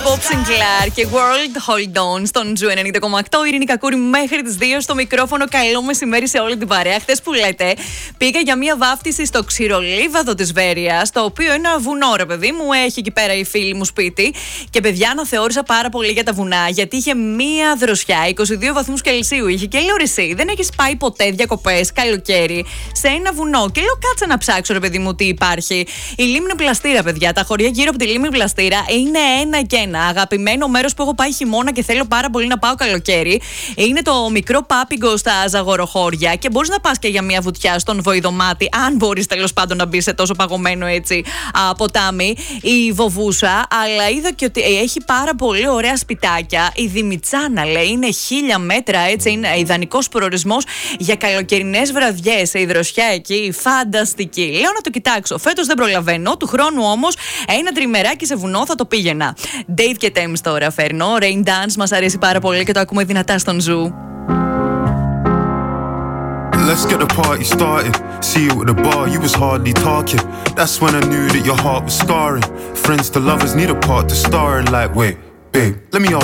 Bob Sinclair και World Hold On στον Ζου 90,8. Ειρήνη Κακούρη μέχρι τις 2 στο μικρόφωνο. Καλό μεσημέρι σε όλη την παρέα. Χθες που λέτε, πήγα για μία βάφτιση στο Ξηρολίβαδο της Βέρειας, το οποίο είναι ένα βουνό, ρε παιδί μου. Έχει εκεί πέρα η φίλη μου σπίτι. Και παιδιά, αναθεώρησα πάρα πολύ για τα βουνά, γιατί είχε μία δροσιά, 22 βαθμούς Κελσίου είχε. Και λέω, εσύ, δεν έχεις πάει ποτέ διακοπές καλοκαίρι σε ένα βουνό? Και λέω, κάτσε να ψάξω, ρε παιδί μου, τι υπάρχει. Η λίμνη Πλαστήρα, παιδιά. Τα χωριά γύρω από τη λίμνη Πλαστήρα είναι ένα και ένα. Αγαπημένο μέρος που έχω πάει χειμώνα και θέλω πάρα πολύ να πάω καλοκαίρι. Είναι το μικρό Πάπιγκο στα Ζαγοροχώρια και μπορείς να πας και για μια βουτιά στον Βοηδομάτη, αν μπορείς τέλος πάντων να μπεις σε τόσο παγωμένο έτσι ποτάμι. Η Βοβούσα, αλλά είδα και ότι έχει πάρα πολύ ωραία σπιτάκια. Η Δημητσάνα, λέει, είναι 1000 μέτρα, έτσι, είναι ιδανικός προορισμός για καλοκαιρινές βραδιές. Η δροσιά εκεί, φανταστική. Λέω να το κοιτάξω. Φέτος δεν προλαβαίνω, του χρόνου όμως ένα τριμεράκι σε βουνό θα το πήγαινα. Dave και Thames τώρα φέρνω. Rain Dance μας αρέσει πάρα πολύ και το ακούμε δυνατά στον Ζου. Let's get the party started. See you at the bar, you was hardly talking. That's when I knew that your heart was scarring. Friends to lovers need a part to star in. Like, wait, babe, let me